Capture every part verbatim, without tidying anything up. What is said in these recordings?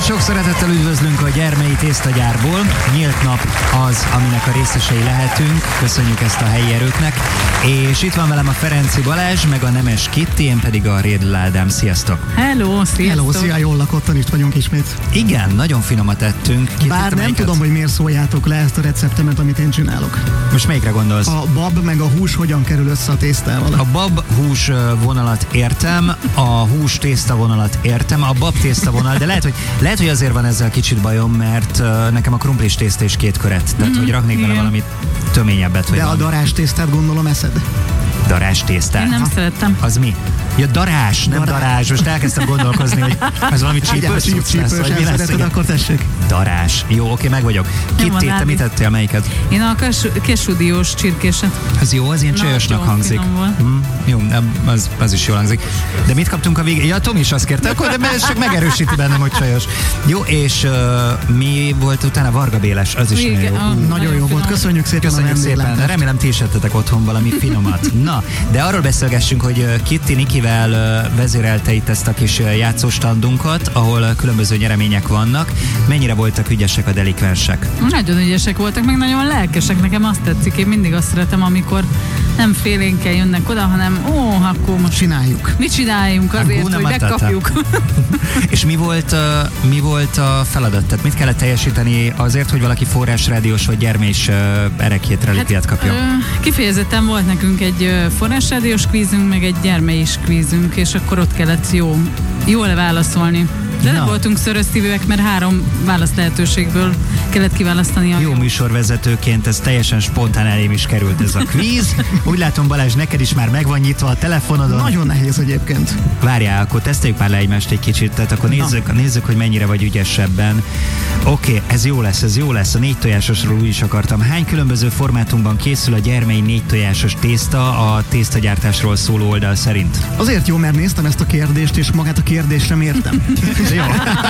Sok szeretettel üdvözlünk a Gyermei Tésztagyárból. Nyílt nap az, aminek a részesei lehetünk. Köszönjük ezt a helyi erőknek. És itt van velem a Ferenci Balázs, meg a Nemes Kitti, én pedig a Rédl Ádám. Sziasztok! Hello, sziasztok! Hello, szia, jól lakottan itt vagyunk ismét. Igen, nagyon finomat ettünk. Kitti, Bár nem melyiket? tudom, hogy miért szóljátok le ezt a receptemet, amit én csinálok. Most melyikre gondolsz? A bab meg a hús hogyan kerül össze a tésztával? A bab hús vonalat értem, a hús tészta vonalat értem, a bab tészta vonal, de lehet, hogy, lehet, hogy azért van ezzel kicsit bajom, mert uh, nekem a krumplis tészta is két köret, tehát Mhm, hogy raknék bele igen. valami töményebbet. Vagy De a valami darás tésztát gondolom eszed. darás tésztát. Én nem Ha? szerettem. Az mi? Ja, darás, nem darás. darás. Most elkezdtem gondolkozni, hogy ez valami Ugye, ha csípős csíp, cucc lesz, csípős vagy mi lesz. szereted, Igen. akkor tessék. Darás. Jó, oké, meg vagyok. Kitti, van, te Ádi. mit ettél, melyiket? Én a kes- kesudiós csirkéset. Az jó, az ilyen Nagyon csajosnak hangzik. finom volt. Mm, jó, nem, az, az is jól hangzik. De mit kaptunk a végén? Ja, Tomi is azt kérte, akkor de ez csak megerősíti bennem, hogy csajos. Jó, és uh, mi volt utána? Varga Béles, az is Igen, nagyon jó. a- Ú, Nagyon jó volt, finom. köszönjük szépen Köszönjük a szépen, vendéglátást. remélem ti is ettetek otthon valami finomat. Na, de arról beszélgessünk, hogy uh, Kitti Nikivel uh, vezérelte itt ezt a kis uh, játszóstandunkat, ahol uh, különböző nyeremények vannak. Mennyire voltak ügyesek a delikvensek? Nagyon ügyesek voltak, meg nagyon lelkesek. Nekem azt tetszik, én mindig azt szeretem, amikor nem félénkkel jönnek oda, hanem ó, akkor most Csináljuk. mit csináljunk azért, Hakuna hogy Matata. megkapjuk. És mi volt, uh, mi volt a feladat? Tehát mit kellett teljesíteni azért, hogy valaki forrásrádiós vagy gyermés uh, erekjét relikviát kapja? ö, kifejezetten volt nekünk egy ö, forrásrádiós kvízünk, meg egy gyermeiis kvízünk, és akkor ott kellett jó, jól válaszolni. De nem Na. voltunk szörösztívűek, mert három válasz lehetőségből kellett kiválasztani a Jó műsorvezetőként ez teljesen spontán elém is került ez a kvíz. Úgy látom, Balázs, neked is már meg van nyitva a telefonodon. Nagyon nehéz egyébként. Várjál, akkor teszteljük már le egymást egy kicsit, tehát akkor nézzük, nézzük, hogy mennyire vagy ügyesebben. Oké, okay, ez jó lesz, ez jó lesz. A négy tojásosról úgy is akartam. Hány különböző formátumban készül a Gyermei négy tojásos tészta a tésztagyártásról szóló oldal szerint? Azért jó, mert néztem ezt a kérdést, és magát a kérdést sem értem. Jó,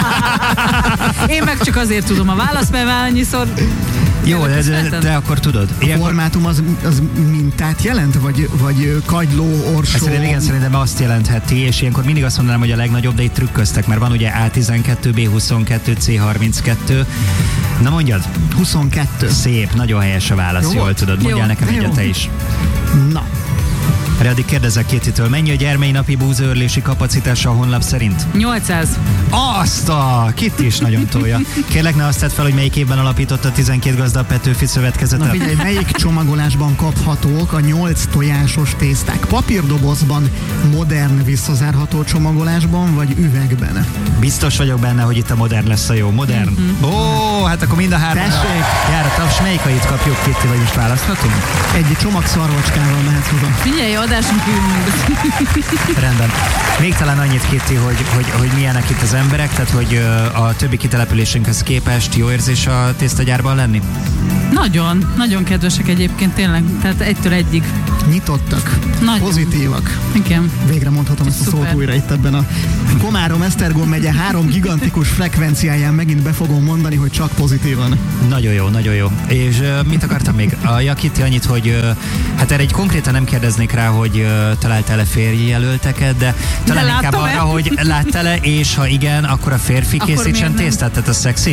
Én meg csak azért tudom a választ, mert már annyiszor... jó de, de, Érted? de akkor tudod. A Ilyenkor- formátum az, az mintát jelent? Vagy, vagy kagyló, orsó? Szerintem, igen, szerintem azt jelentheti, és ilyenkor mindig azt mondanám, hogy a legnagyobb, de itt trükköztek, mert van ugye á tizenkettő, bé huszonkettő, cé harminckettő. Na mondjad, huszonkettő. szép, nagyon helyes a válasz, Jó jól volt? tudod, mondjál Jó, nekem jó. egyet te is. Na, Erre addig kérdezek Kittitől, mennyi a Gyermei napi búzaőrlési kapacitása a honlap szerint? nyolcszáz. Azt a Kitti is nagyon tolja. Kérlek, ne azt tedd fel, hogy melyik évben alapította a tizenkét gazda a Petőfi na Szövetkezetet. figyelj, melyik csomagolásban kaphatók a nyolc tojásos tészták? Papírdobozban, modern visszazárható csomagolásban, vagy üvegben? Biztos vagyok benne, hogy itt a modern lesz a jó. Modern. Ó, oh, hát akkor mind a három. Tessék! Jár a taps, melyikait kapjuk, Kitti, vagy most választhatunk? Egy csomag szarvacskával mehetsz haza. Figyelj, adáson kívül meg. Rendben. Még talán annyit, Kitti, hogy, hogy, hogy milyenek itt az emberek, tehát hogy ö, a többi kitelepülésünkhez képest jó érzés a tésztagyárban lenni? Nagyon, nagyon kedvesek egyébként tényleg, tehát egytől egyig. Nyitottak, Nagyon. pozitívak. Igen. Végre mondhatom ezt a szót Szuper. újra. újra itt ebben a Komárom-Esztergom megye három gigantikus frekvenciáján megint be fogom mondani, hogy csak pozitívan. Nagyon jó, nagyon jó. És uh, mit akartam még? A ja, Kitti, annyit, hogy uh, hát erre egy konkrétan nem kérdeznék rá, hogy uh, találtál-e férjjelölteket, de talán De inkább láttam-e? arra, hogy láttál-e, és ha igen, akkor a férfi Akkor készítsen miért nem? tésztát, tehát a szexi.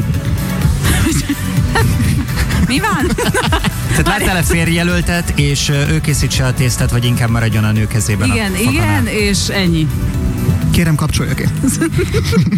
Mi van? Tehát láttál-e férjjelöltet, és uh, ő készítse a tésztát, vagy inkább maradjon a nő kezében? Igen, a fakanál? igen, és ennyi. Kérem, kapcsolja ki.